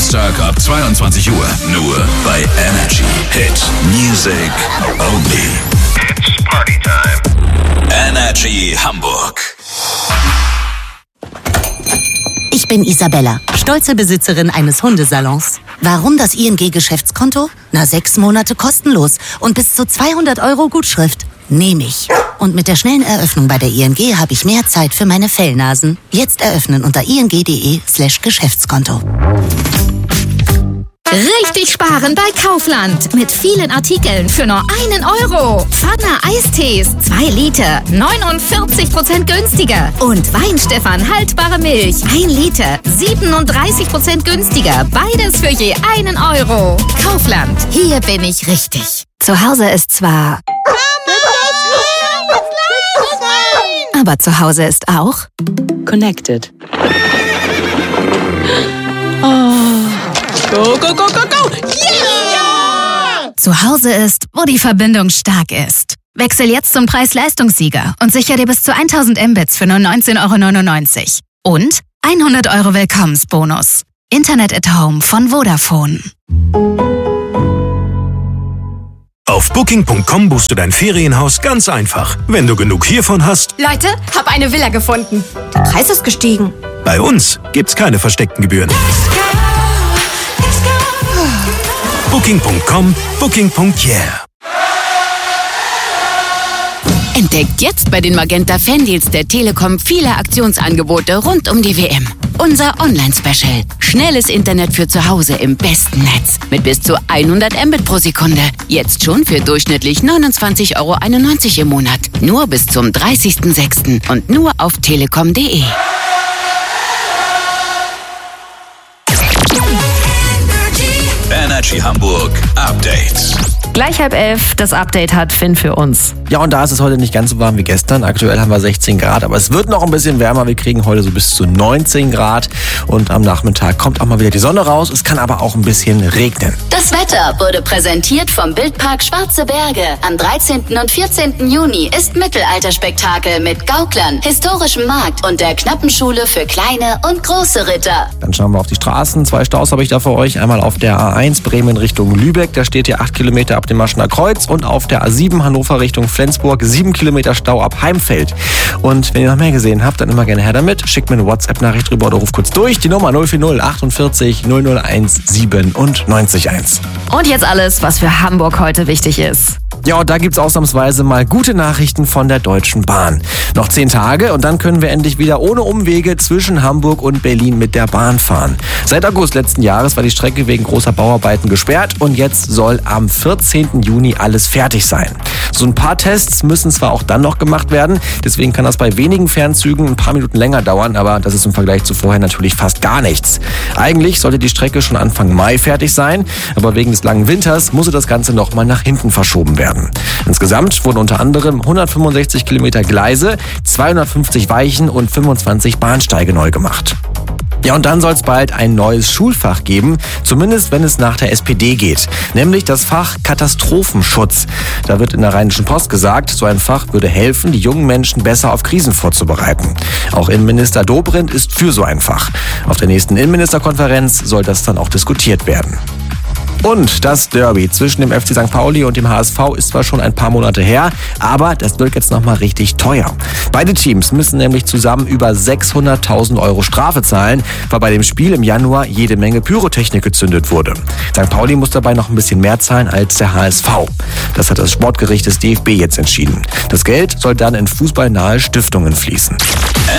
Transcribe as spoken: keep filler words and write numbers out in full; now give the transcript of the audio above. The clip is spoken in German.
Samstag ab zweiundzwanzig Uhr. Nur bei Energy. Hit Music Only. It's Party Time. Energy Hamburg. Ich bin Isabella, stolze Besitzerin eines Hundesalons. Warum das I N G-Geschäftskonto? Na, sechs Monate kostenlos und bis zu zweihundert Euro Gutschrift. Nehme ich. Und mit der schnellen Eröffnung bei der I N G habe ich mehr Zeit für meine Fellnasen. Jetzt eröffnen unter ing.de slash Geschäftskonto. Richtig sparen bei Kaufland. Mit vielen Artikeln für nur einen Euro. Pfanne Eistees, zwei Liter, neunundvierzig Prozent günstiger. Und Weinstefan haltbare Milch, ein Liter, siebenunddreißig Prozent günstiger. Beides für je einen Euro. Kaufland, hier bin ich richtig. Zu Hause ist zwar... Aber zu Hause ist auch... Connected. Oh. Go, go, go, go, go! Yeah! Zu Hause ist, wo die Verbindung stark ist. Wechsel jetzt zum Preis-Leistungssieger und sicher dir bis zu tausend Mbits für nur neunzehn Euro neunundneunzig. Und hundert Euro Willkommensbonus. Internet at Home von Vodafone. Auf Booking Punkt com buchst du dein Ferienhaus ganz einfach. Wenn du genug hiervon hast... Leute, hab eine Villa gefunden. Der Preis ist gestiegen. Bei uns gibt's keine versteckten Gebühren. Booking Punkt com, Booking Punkt yeah. Entdeckt jetzt bei den Magenta Fandeals der Telekom viele Aktionsangebote rund um die W M. Unser Online-Special. Schnelles Internet für zu Hause im besten Netz. Mit bis zu hundert Mbit pro Sekunde. Jetzt schon für durchschnittlich neunundzwanzig Euro einundneunzig im Monat. Nur bis zum dreißigsten sechsten und nur auf telekom punkt de. Energy Hamburg Update. Gleich halb elf, das Update hat Finn für uns. Ja, und da ist es heute nicht ganz so warm wie gestern. Aktuell haben wir sechzehn Grad, aber es wird noch ein bisschen wärmer. Wir kriegen heute so bis zu neunzehn Grad und am Nachmittag kommt auch mal wieder die Sonne raus. Es kann aber auch ein bisschen regnen. Das Wetter wurde präsentiert vom Wildpark Schwarze Berge. Am dreizehnten und vierzehnten Juni ist Mittelalterspektakel mit Gauklern, historischem Markt und der Knappenschule für kleine und große Ritter. Dann schauen wir auf die Straßen. Zwei Staus habe ich da für euch. Einmal auf der A eins Bremen Richtung Lübeck. Da steht hier acht Kilometer ab dem Maschener Kreuz. Und auf der A sieben Hannover Richtung Flensburg sieben Kilometer Stau ab Heimfeld. Und wenn ihr noch mehr gesehen habt, dann immer gerne her damit. Schickt mir eine WhatsApp-Nachricht rüber oder ruft kurz durch. Die Nummer null vier null achtundvierzig null null eins siebenundneunzig eins. Und jetzt alles, was für Hamburg heute wichtig ist. Ja, und da gibt's ausnahmsweise mal gute Nachrichten von der Deutschen Bahn. Noch zehn Tage und dann können wir endlich wieder ohne Umwege zwischen Hamburg und Berlin mit der Bahn fahren. Seit August letzten Jahres war die Strecke wegen großer Bauarbeiten gesperrt und jetzt soll am vierzehnten Juni alles fertig sein. So ein paar Tests müssen zwar auch dann noch gemacht werden, deswegen kann das bei wenigen Fernzügen ein paar Minuten länger dauern, aber das ist im Vergleich zu vorher natürlich fast gar nichts. Eigentlich sollte die Strecke schon Anfang Mai fertig sein, aber wegen des langen Winters musste das Ganze nochmal nach hinten verschoben werden. Insgesamt wurden unter anderem hundertfünfundsechzig Kilometer Gleise, zweihundertfünfzig Weichen und fünfundzwanzig Bahnsteige neu gemacht. Ja, und dann soll es bald ein neues Schulfach geben, zumindest wenn es nach der S P D geht, nämlich das Fach Katastrophenschutz. Da wird in der Rheinischen Post gesagt, so ein Fach würde helfen, die jungen Menschen besser auf Krisen vorzubereiten. Auch Innenminister Dobrindt ist für so ein Fach. Auf der nächsten Innenministerkonferenz soll das dann auch diskutiert werden. Und das Derby zwischen dem F C Sankt Pauli und dem H S V ist zwar schon ein paar Monate her, aber das wird jetzt nochmal richtig teuer. Beide Teams müssen nämlich zusammen über sechshunderttausend Euro Strafe zahlen, weil bei dem Spiel im Januar jede Menge Pyrotechnik gezündet wurde. Sankt Pauli muss dabei noch ein bisschen mehr zahlen als der H S V. Das hat das Sportgericht des D F B jetzt entschieden. Das Geld soll dann in fußballnahe Stiftungen fließen.